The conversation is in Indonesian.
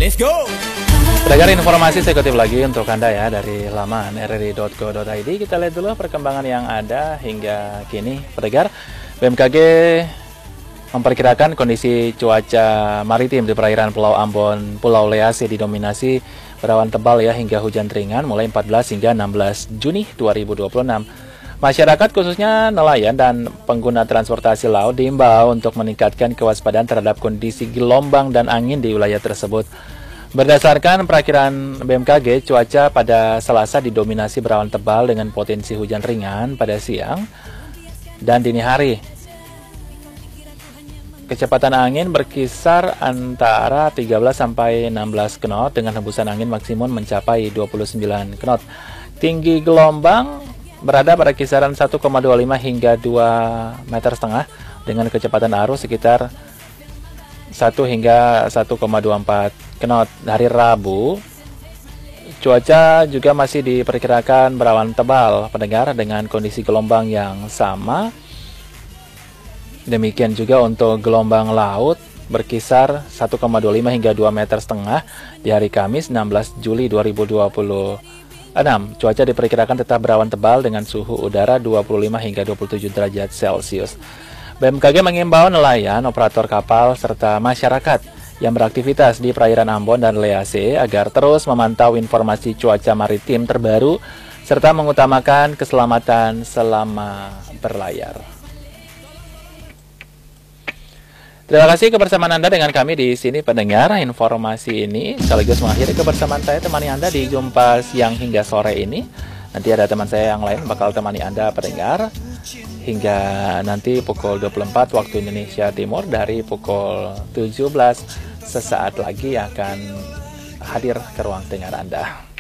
Let's go. Pendengar, informasi saya kutip lagi untuk Anda ya dari laman rri.go.id. Kita lihat dulu perkembangan yang ada hingga kini. Pendengar, BMKG memperkirakan kondisi cuaca maritim di perairan Pulau Ambon, Pulau Lease didominasi berawan tebal ya hingga hujan ringan mulai 14 hingga 16 Juni 2026. Masyarakat khususnya nelayan dan pengguna transportasi laut diimbau untuk meningkatkan kewaspadaan terhadap kondisi gelombang dan angin di wilayah tersebut. Berdasarkan perakiran BMKG, cuaca pada Selasa didominasi berawan tebal dengan potensi hujan ringan pada siang dan dini hari. Kecepatan angin berkisar antara 13 sampai 16 knot dengan hembusan angin maksimum mencapai 29 knot. Tinggi gelombang berada pada kisaran 1,25 hingga 2,5 meter dengan kecepatan arus sekitar 1 hingga 1,24 knot. Hari Rabu, cuaca juga masih diperkirakan berawan tebal, pendengar, dengan kondisi gelombang yang sama. Demikian juga untuk gelombang laut berkisar 1,25 hingga 2,5 meter di hari Kamis 16 Juli 2026. Cuaca diperkirakan tetap berawan tebal dengan suhu udara 25 hingga 27 derajat Celcius. BMKG mengimbau nelayan, operator kapal, serta masyarakat yang beraktivitas di perairan Ambon dan Lease agar terus memantau informasi cuaca maritim terbaru serta mengutamakan keselamatan selama berlayar. Terima kasih kebersamaan Anda dengan kami di sini, pendengar. Informasi ini sekaligus mengakhiri kebersamaan saya temani Anda di Jumpa Siang hingga sore ini. Nanti ada teman saya yang lain bakal temani Anda, pendengar, hingga nanti pukul 24 waktu Indonesia Timur. Dari pukul 17 sesaat lagi akan hadir ke ruang dengar Anda.